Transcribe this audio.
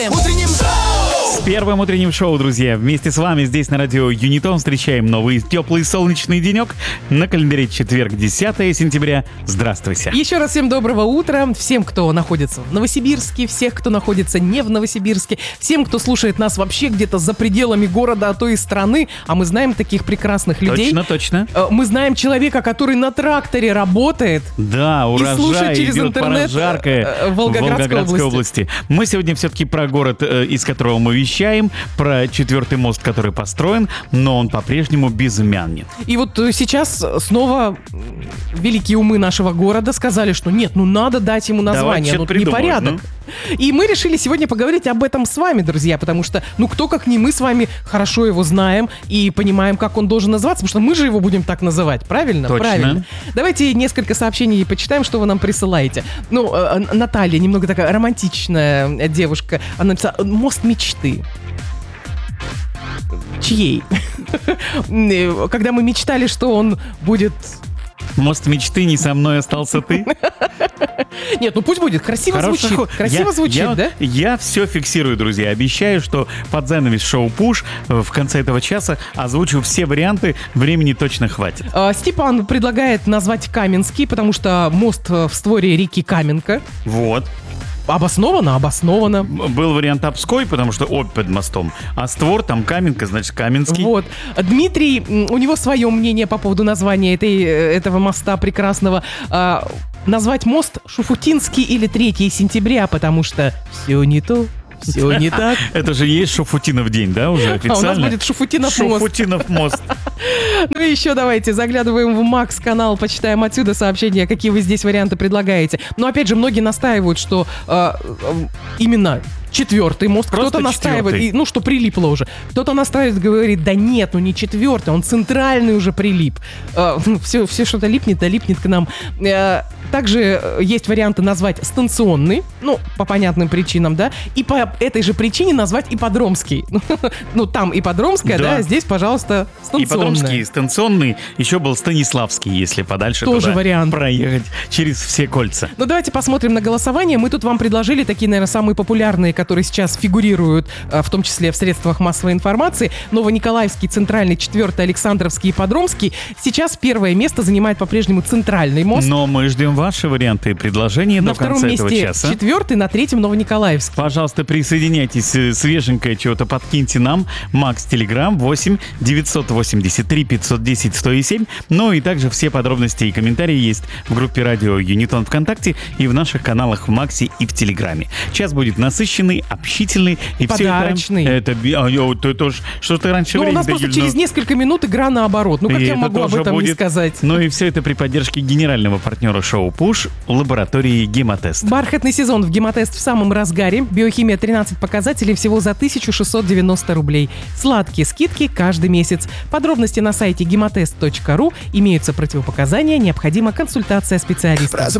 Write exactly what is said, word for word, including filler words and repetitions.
Утренним шоу! С первым утренним шоу, друзья. Вместе с вами здесь на радио Юнитон встречаем новый теплый солнечный денек. На календаре четверг, десятое сентября. Здравствуйте. Еще раз всем доброго утра. Всем, кто находится в Новосибирске, всех, кто находится не в Новосибирске, всем, кто слушает нас вообще где-то за пределами города, а то и страны. А мы знаем таких прекрасных людей. Точно, точно. Мы знаем человека, который на тракторе работает. Да, урожай через идет интернет жаркое в Волгоградской, Волгоградской области. области. Мы сегодня все-таки про город, из которого мы вещаем, про четвертый мост, который построен, но он по-прежнему безымянен. И вот сейчас снова великие умы нашего города сказали, что нет, ну надо дать ему название, ну непорядок. Ну. И мы решили сегодня поговорить об этом с вами, друзья, потому что, ну кто как не мы с вами хорошо его знаем и понимаем, как он должен называться, потому что мы же его будем так называть, правильно? Точно. Правильно. Давайте несколько сообщений почитаем, что вы нам присылаете. Ну, э, Наталья, немного такая романтичная девушка, она написала «Мост мечты». Чьей? Когда мы мечтали, что он будет... Мост мечты, не со мной остался ты. Нет, ну пусть будет. Красиво Хороший звучит. ход. Красиво я, звучит, я, да? Я все фиксирую, друзья. Обещаю, что под занавес шоу «Пуш» в конце этого часа озвучу все варианты. Времени точно хватит. А, Степан предлагает назвать Каменский, потому что мост в створе реки Каменка. Вот. Обоснованно, обоснованно. Был вариант Обской, потому что обь под мостом. А створ там Каменка, значит Каменский. Вот. Дмитрий, у него свое мнение по поводу названия этой, этого моста прекрасного. А, назвать мост Шуфутинский или третьего сентября, потому что все не то. Все не так. Это же есть Шуфутинов день, да, уже официально? А у нас будет Шуфутинов мост. Шуфутинов мост. Ну и еще давайте заглядываем в Макс-канал, почитаем отсюда сообщения, какие вы здесь варианты предлагаете. Но опять же, многие настаивают, что э, э, именно... Четвертый мост. Просто кто-то настаивает, четвертый. и, ну, что прилипло уже. Кто-то настаивает, говорит, да нет, ну не четвертый, он центральный уже прилип. Э, все, все что-то липнет, да липнет к нам. Э, также есть варианты назвать станционный, ну, по понятным причинам, да, и по этой же причине назвать ипподромский. Ну, там ипподромская, да, да, здесь, пожалуйста, станционная. Ипподромский, станционный, еще был Станиславский, если подальше тоже туда вариант. Проехать через все кольца. Ну, давайте посмотрим на голосование. Мы тут вам предложили такие, наверное, самые популярные, которые сейчас фигурируют, в том числе в средствах массовой информации. Новониколаевский, Центральный, Четвертый, Александровский и Ипподромский. Сейчас первое место занимает по-прежнему Центральный мост. Но мы ждем ваши варианты и предложения на до конца этого часа. На втором месте Четвертый, на третьем Новониколаевский. Пожалуйста, присоединяйтесь, свеженькое чего-то подкиньте нам. Макс Телеграм восемь девятьсот восемьдесят три пятьсот десять сто семь. Ну и также все подробности и комментарии есть в группе радио Юнитон ВКонтакте и в наших каналах в Максе и в Телеграме. Час будет насыщенный, общительный и подарочный. Все это, это, а, это, это что ты раньше ну, времени. У нас просто через несколько минут игра наоборот. Ну как и я могу об этом будет. не сказать? Ну и все это при поддержке генерального партнера шоу «Пуш» лаборатории «Гемотест». Бархатный сезон в «Гемотест» в самом разгаре. Биохимия тринадцать показателей всего за тысяча шестьсот девяносто рублей. Сладкие скидки каждый месяц. Подробности на сайте гемотест точка ру. Имеются противопоказания, необходима консультация специалиста.